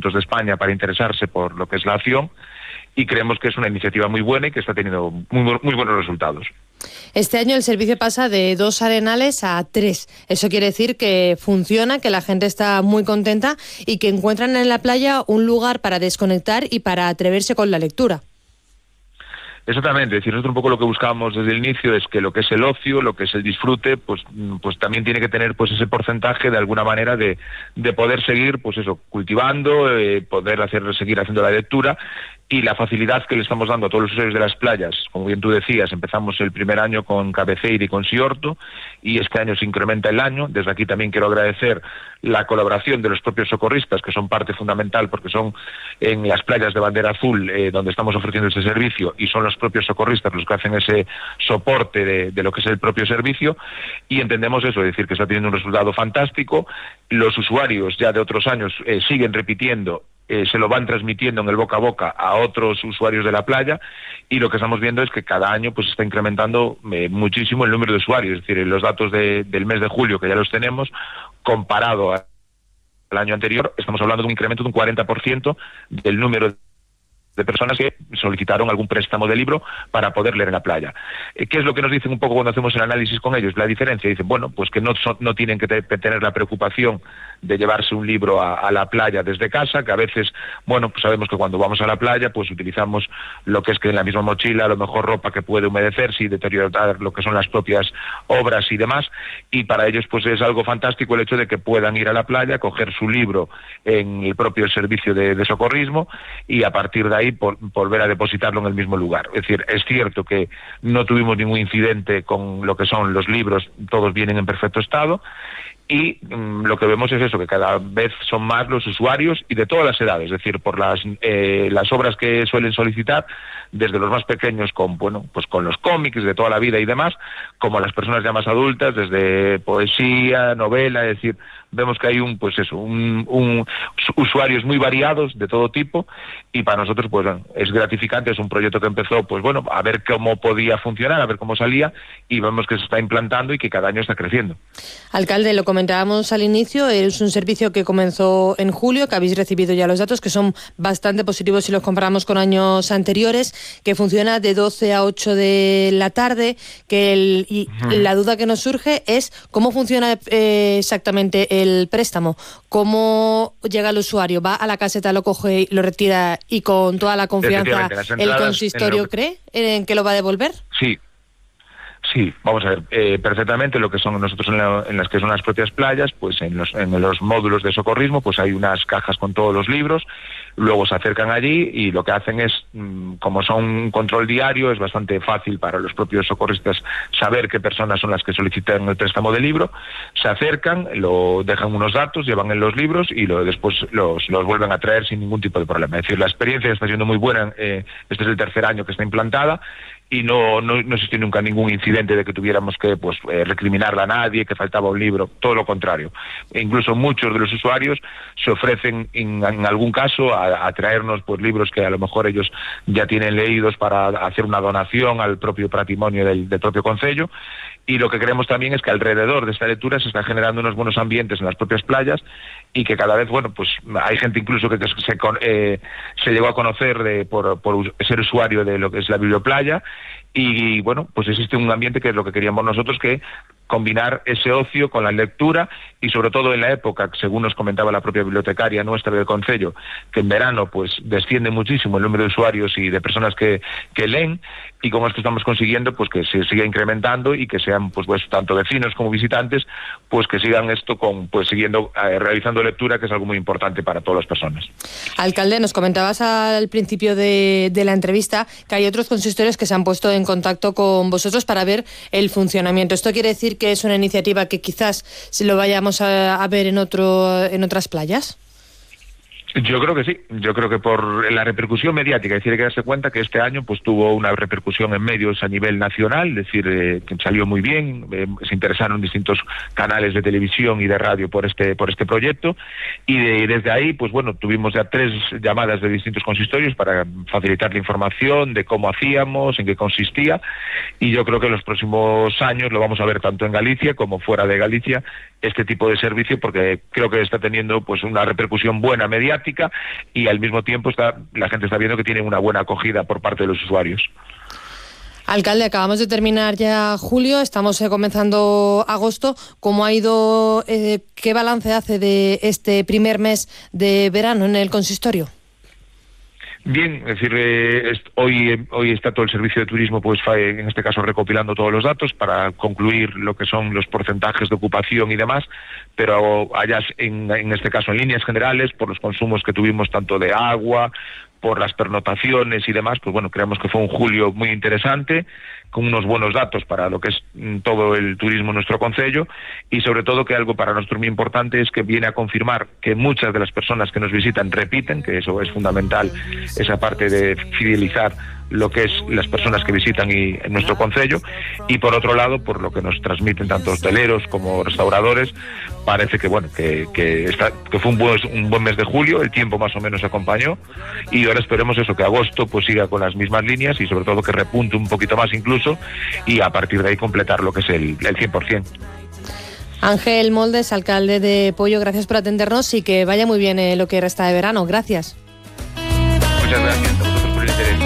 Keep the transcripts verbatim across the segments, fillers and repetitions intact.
puntos de España para interesarse por lo que es la acción, y creemos que es una iniciativa muy buena y que está teniendo muy, muy buenos resultados. Este año el servicio pasa de dos arenales a tres. Eso quiere decir que funciona, que la gente está muy contenta y que encuentran en la playa un lugar para desconectar y para atreverse con la lectura. Exactamente, es decir, nosotros un poco lo que buscamos desde el inicio es que lo que es el ocio, lo que es el disfrute, pues pues también tiene que tener pues ese porcentaje de alguna manera de, de poder seguir, pues eso, cultivando, eh, poder hacer seguir haciendo la lectura, y la facilidad que le estamos dando a todos los usuarios de las playas. Como bien tú decías, empezamos el primer año con Cabeceira y con Siorto, y este año se incrementa el año. Desde aquí también quiero agradecer la colaboración de los propios socorristas, que son parte fundamental, porque son en las playas de bandera azul eh, donde estamos ofreciendo ese servicio, y son los propios socorristas los que hacen ese soporte de, de lo que es el propio servicio, y entendemos eso, es decir, que está teniendo un resultado fantástico. Los usuarios ya de otros años eh, siguen repitiendo, Eh, se lo van transmitiendo en el boca a boca a otros usuarios de la playa, y lo que estamos viendo es que cada año pues está incrementando eh, muchísimo el número de usuarios. Es decir, los datos de, del mes de julio, que ya los tenemos, comparado al año anterior, estamos hablando de un incremento de un cuarenta por ciento del número de personas que solicitaron algún préstamo de libro para poder leer en la playa. ¿Qué es lo que nos dicen un poco cuando hacemos el análisis con ellos? La diferencia, dicen, bueno, pues que no, son, no tienen que te, tener la preocupación de llevarse un libro a, a la playa desde casa, que a veces, bueno, pues sabemos que cuando vamos a la playa, pues utilizamos lo que es que en la misma mochila, a lo mejor ropa que puede humedecerse y deteriorar lo que son las propias obras y demás, y para ellos pues es algo fantástico el hecho de que puedan ir a la playa, coger su libro en el propio servicio de, de socorrismo, y a partir de ahí por, volver a depositarlo en el mismo lugar. Es decir, es cierto que no tuvimos ningún incidente con lo que son los libros, todos vienen en perfecto estado, y mmm, lo que vemos es eso, que cada vez son más los usuarios y de todas las edades, es decir, por las eh, las obras que suelen solicitar, desde los más pequeños con bueno pues con los cómics de toda la vida y demás, como las personas ya más adultas, desde poesía, novela, es decir, vemos que hay un pues eso, un, un usuarios muy variados de todo tipo, y para nosotros pues bueno, es gratificante, es un proyecto que empezó pues bueno, a ver cómo podía funcionar, a ver cómo salía, y vemos que se está implantando y que cada año está creciendo. Alcalde, lo comentábamos al inicio, es un servicio que comenzó en julio, que habéis recibido ya los datos, que son bastante positivos si los comparamos con años anteriores, que funciona de doce a ocho de la tarde, que el, y uh-huh. la duda que nos surge es cómo funciona eh, exactamente el préstamo, cómo llega el usuario, va a la caseta, lo coge, lo retira y con toda la confianza el consistorio lo... cree en que lo va a devolver. Sí. Sí, vamos a ver, eh, perfectamente lo que son nosotros en, la, en las que son las propias playas, pues en los, en los módulos de socorrismo, pues hay unas cajas con todos los libros, luego se acercan allí y lo que hacen es, mmm, como son un control diario, es bastante fácil para los propios socorristas saber qué personas son las que solicitan el préstamo de libro, se acercan, lo dejan unos datos, llevan en los libros y lo, después los, los vuelven a traer sin ningún tipo de problema. Es decir, la experiencia está siendo muy buena, eh, este es el tercer año que está implantada, y no, no, no existió nunca ningún incidente de que tuviéramos que pues eh, recriminarle a nadie, que faltaba un libro, todo lo contrario. E incluso muchos de los usuarios se ofrecen en, en algún caso a, a traernos pues libros que a lo mejor ellos ya tienen leídos para hacer una donación al propio patrimonio del, del propio concello. Y lo que creemos también es que alrededor de esta lectura se están generando unos buenos ambientes en las propias playas, y que cada vez, bueno, pues hay gente incluso que, que se, eh, se llegó a conocer de, por, por ser usuario de lo que es la biblioplaya, y bueno, pues existe un ambiente que es lo que queríamos nosotros, que combinar ese ocio con la lectura, y sobre todo en la época, según nos comentaba la propia bibliotecaria nuestra del concello, que en verano pues desciende muchísimo el número de usuarios y de personas que, que leen, y con esto estamos consiguiendo pues que se siga incrementando y que sean pues, pues tanto vecinos como visitantes pues que sigan esto con pues siguiendo eh, realizando lectura, que es algo muy importante para todas las personas. Alcalde, nos comentabas al principio de, de la entrevista que hay otros consistorios que se han puesto en contacto con vosotros para ver el funcionamiento. ¿Esto quiere decir que es una iniciativa que quizás si lo vayamos a, a ver en otro en otras playas? Yo creo que sí, yo creo que por la repercusión mediática, es decir, hay que darse cuenta que este año pues tuvo una repercusión en medios a nivel nacional, es decir, eh, que salió muy bien, eh, se interesaron distintos canales de televisión y de radio por este por este proyecto, y de, desde ahí, pues bueno, tuvimos ya tres llamadas de distintos consistorios para facilitar la información de cómo hacíamos, en qué consistía, y yo creo que en los próximos años lo vamos a ver tanto en Galicia como fuera de Galicia, este tipo de servicio, porque creo que está teniendo pues una repercusión buena mediática y al mismo tiempo está la gente está viendo que tiene una buena acogida por parte de los usuarios. Alcalde, acabamos de terminar ya julio, estamos eh, comenzando agosto. ¿Cómo ha ido, eh, qué balance hace de este primer mes de verano en el consistorio? Bien, es decir, eh, es, hoy hoy está todo el servicio de turismo, pues en este caso recopilando todos los datos para concluir lo que son los porcentajes de ocupación y demás, pero allá en, en este caso en líneas generales, por los consumos que tuvimos tanto de agua, por las pernotaciones y demás, pues bueno, creemos que fue un julio muy interesante, con unos buenos datos para lo que es mm, todo el turismo en nuestro concello, y sobre todo que algo para nosotros muy importante es que viene a confirmar que muchas de las personas que nos visitan repiten, que eso es fundamental, esa parte de fidelizar lo que es las personas que visitan y, en nuestro concello, y por otro lado, por lo que nos transmiten tanto hosteleros como restauradores, parece que bueno que, que, está, que fue un buen, un buen mes de julio, el tiempo más o menos acompañó, y ahora esperemos eso, que agosto pues siga con las mismas líneas y sobre todo que repunte un poquito más incluso, y a partir de ahí completar lo que es el, el cien por ciento. Ángel Moldes, alcalde de Poyo, gracias por atendernos y que vaya muy bien eh, lo que resta de verano. Gracias. Muchas gracias a vosotros por el interés.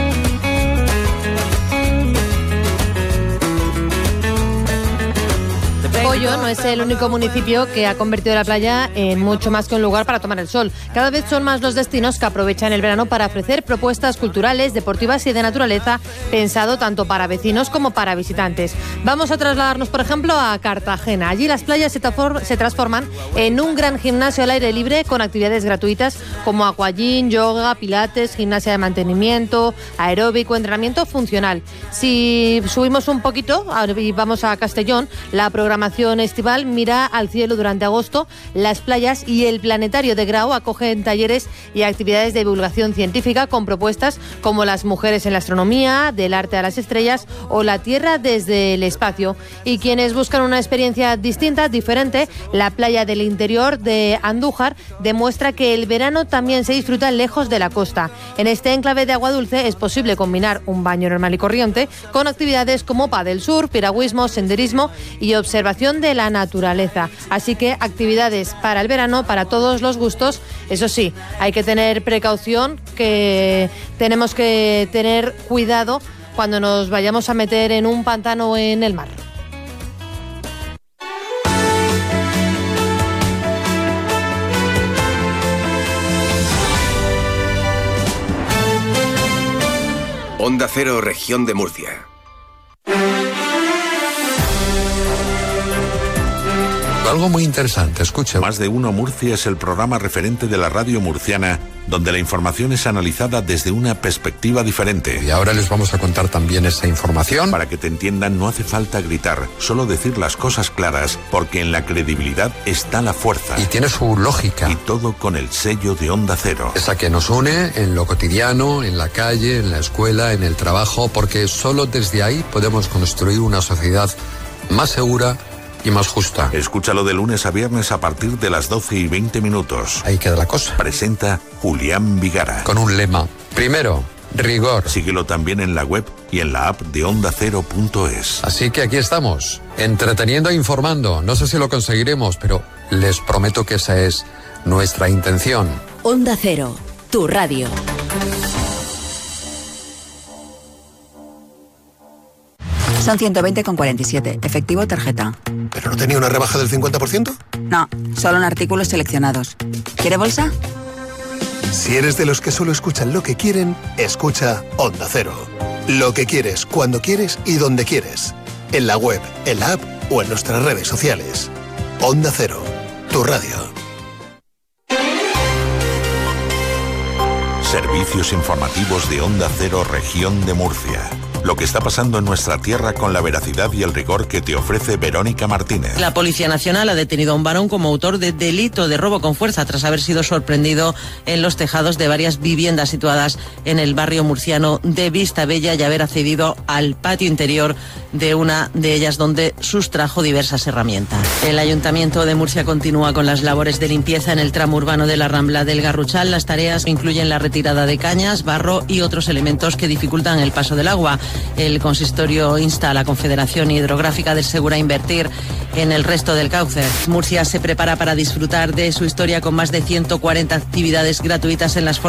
Poyo no es el único municipio que ha convertido la playa en mucho más que un lugar para tomar el sol. Cada vez son más los destinos que aprovechan el verano para ofrecer propuestas culturales, deportivas y de naturaleza, pensado tanto para vecinos como para visitantes. Vamos a trasladarnos, por ejemplo, a Cartagena. Allí las playas se transforman en un gran gimnasio al aire libre con actividades gratuitas como aquagym, yoga, pilates, gimnasia de mantenimiento, aeróbico, entrenamiento funcional. Si subimos un poquito y vamos a Castellón, la programación estival mira al cielo durante agosto. Las playas y el planetario de Grau acogen talleres y actividades de divulgación científica con propuestas como las mujeres en la astronomía, del arte a las estrellas o la Tierra desde el espacio. Y quienes buscan una experiencia distinta, diferente, la playa del interior de Andújar demuestra que el verano también se disfruta lejos de la costa. En este enclave de agua dulce es posible combinar un baño normal y corriente con actividades como pádel surf, piragüismo, senderismo y observación de la naturaleza. Así que actividades para el verano, para todos los gustos. Eso sí, hay que tener precaución, que tenemos que tener cuidado cuando nos vayamos a meter en un pantano o en el mar. Onda Cero, Región de Murcia. Algo muy interesante, escuche. Más de Uno Murcia es el programa referente de la radio murciana, donde la información es analizada desde una perspectiva diferente. Y ahora les vamos a contar también esa información. Para que te entiendan, no hace falta gritar, solo decir las cosas claras, porque en la credibilidad está la fuerza. Y tiene su lógica. Y todo con el sello de Onda Cero. Esa que nos une en lo cotidiano, en la calle, en la escuela, en el trabajo, porque solo desde ahí podemos construir una sociedad más segura y más justa. Escúchalo de lunes a viernes a partir de las doce y veinte minutos. Ahí queda la cosa. Presenta Julián Vigara. Con un lema. Primero, rigor. Síguelo también en la web y en la app de onda cero punto es. Así que aquí estamos, entreteniendo e informando. No sé si lo conseguiremos, pero les prometo que esa es nuestra intención. Onda Cero, tu radio. Son ciento veinte con cuarenta y siete. Efectivo, tarjeta. ¿Pero no tenía una rebaja del cincuenta por ciento? No, solo en artículos seleccionados. ¿Quiere bolsa? Si eres de los que solo escuchan lo que quieren, escucha Onda Cero. Lo que quieres, cuando quieres y donde quieres. En la web, en la app o en nuestras redes sociales. Onda Cero, tu radio. Servicios informativos de Onda Cero, Región de Murcia. Lo que está pasando en nuestra tierra con la veracidad y el rigor que te ofrece Verónica Martínez. La Policía Nacional ha detenido a un varón como autor de delito de robo con fuerza tras haber sido sorprendido en los tejados de varias viviendas situadas en el barrio murciano de Vistabella y haber accedido al patio interior de una de ellas donde sustrajo diversas herramientas. El Ayuntamiento de Murcia continúa con las labores de limpieza en el tramo urbano de la Rambla del Garruchal. Las tareas incluyen la retirada de cañas, barro y otros elementos que dificultan el paso del agua. El consistorio insta a la Confederación Hidrográfica del Segura a invertir en el resto del cauce. Murcia se prepara para disfrutar de su historia con más de ciento cuarenta actividades gratuitas en las